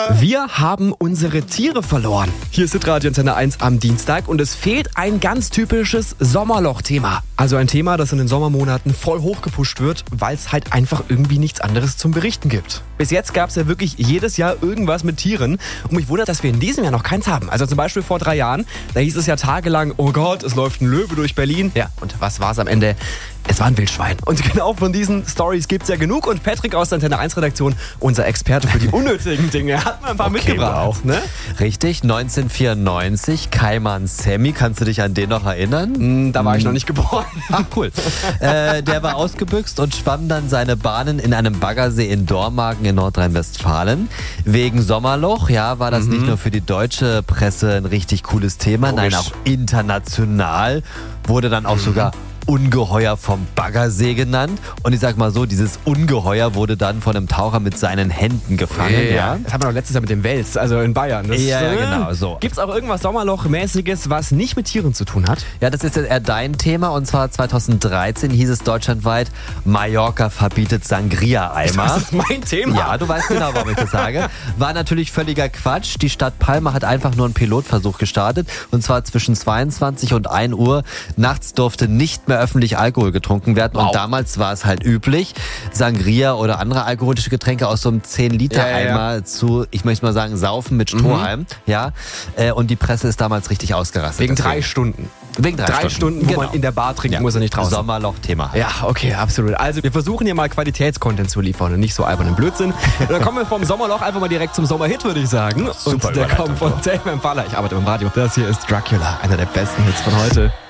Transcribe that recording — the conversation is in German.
Wir haben unsere Tiere verloren. Hier ist Hitradio Antenne 1 am Dienstag und es fehlt ein ganz typisches Sommerloch-Thema. Also ein Thema, das in den Sommermonaten voll hochgepusht wird, weil es halt einfach irgendwie nichts anderes zum Berichten gibt. Bis jetzt gab es ja wirklich jedes Jahr irgendwas mit Tieren und mich wundert, dass wir in diesem Jahr noch keins haben. Also zum Beispiel vor 3 Jahren, da hieß es ja tagelang, oh Gott, es läuft ein Löwe durch Berlin. Ja, und was war es am Ende? Es war ein Wildschwein. Und genau von diesen Stories gibt's ja genug. Und Patrick aus der Antenne 1 Redaktion, unser Experte für die unnötigen Dinge, hat mir ein paar mitgebracht. Wow. Ne? Richtig, 1994, Kaiman Sammy, kannst du dich an den noch erinnern? Da war ich noch nicht geboren. Ach, cool. Der war ausgebüxt und schwamm dann seine Bahnen in einem Baggersee in Dormagen in Nordrhein-Westfalen. Wegen Sommerloch, ja, war das nicht nur für die deutsche Presse ein richtig cooles Thema, Logisch. nein, auch international wurde dann auch sogar Ungeheuer vom Baggersee genannt. Und ich sag mal so, dieses Ungeheuer wurde dann von einem Taucher mit seinen Händen gefangen. Ja. Das haben wir doch letztes Jahr mit dem Wels, also in Bayern. Das Ja, genau, so. Gibt's auch irgendwas Sommerloch-mäßiges, was nicht mit Tieren zu tun hat? Ja, das ist jetzt eher dein Thema. Und zwar 2013 hieß es deutschlandweit, Mallorca verbietet Sangria-Eimer. Das ist mein Thema. Ja, du weißt genau, warum ich das sage. War natürlich völliger Quatsch. Die Stadt Palma hat einfach nur einen Pilotversuch gestartet. Und zwar zwischen 22 und 1 Uhr. Nachts durfte nicht mehr öffentlich Alkohol getrunken werden. Wow. Und damals war es halt üblich, Sangria oder andere alkoholische Getränke aus so einem 10-Liter-Eimer zu, ich möchte mal sagen, saufen mit Strohhalm. Ja. Und die Presse ist damals richtig ausgerastet. Wegen Deswegen. 3 Stunden. Wegen 3 Stunden, wo Genau. man in der Bar trinken muss und nicht draußen. Sommerloch-Thema. Ja, okay, absolut. Also wir versuchen hier mal Qualitätscontent zu liefern und nicht so albernen Blödsinn. Und dann kommen wir vom Sommerloch einfach mal direkt zum Sommerhit, würde ich sagen. Super und der kommt von Tame Impala. Ich arbeite beim Radio. Das hier ist Dracula, einer der besten Hits von heute.